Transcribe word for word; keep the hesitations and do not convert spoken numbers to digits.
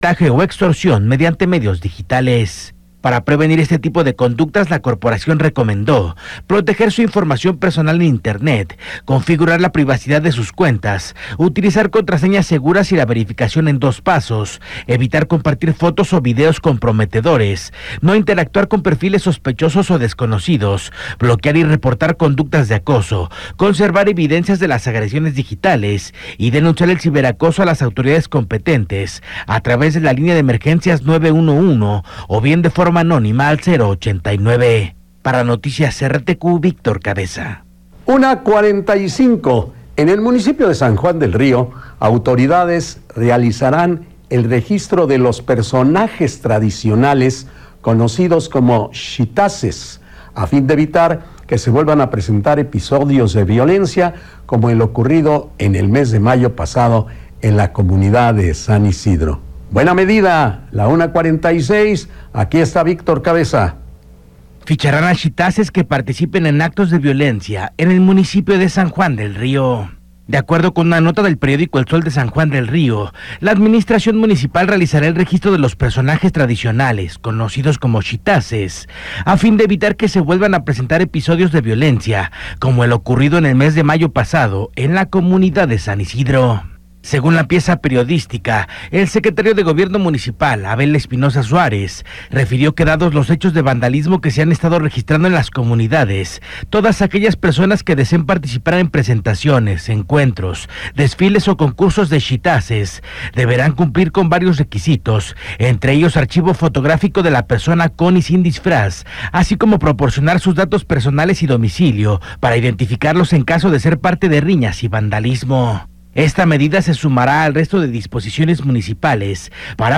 chantaje o extorsión mediante medios digitales. Para prevenir este tipo de conductas, la corporación recomendó proteger su información personal en Internet, configurar la privacidad de sus cuentas, utilizar contraseñas seguras y la verificación en dos pasos, evitar compartir fotos o videos comprometedores, no interactuar con perfiles sospechosos o desconocidos, bloquear y reportar conductas de acoso, conservar evidencias de las agresiones digitales y denunciar el ciberacoso a las autoridades competentes a través de la línea de emergencias nueve uno uno o bien de forma anónima al cero ochenta y nueve. Para Noticias R T Q, Víctor Cabeza. Una cuarenta y cinco. En el municipio de San Juan del Río, autoridades realizarán el registro de los personajes tradicionales conocidos como xitaces, a fin de evitar que se vuelvan a presentar episodios de violencia como el ocurrido en el mes de mayo pasado en la comunidad de San Isidro. Buena medida, la una cuarenta y seis, aquí está Víctor Cabeza. Ficharán a xitaces que participen en actos de violencia en el municipio de San Juan del Río. De acuerdo con una nota del periódico El Sol de San Juan del Río, la administración municipal realizará el registro de los personajes tradicionales, conocidos como xitaces, a fin de evitar que se vuelvan a presentar episodios de violencia, como el ocurrido en el mes de mayo pasado en la comunidad de San Isidro. Según la pieza periodística, el secretario de Gobierno Municipal, Abel Espinosa Suárez, refirió que dados los hechos de vandalismo que se han estado registrando en las comunidades, todas aquellas personas que deseen participar en presentaciones, encuentros, desfiles o concursos de xitaces deberán cumplir con varios requisitos, entre ellos archivo fotográfico de la persona con y sin disfraz, así como proporcionar sus datos personales y domicilio para identificarlos en caso de ser parte de riñas y vandalismo. Esta medida se sumará al resto de disposiciones municipales para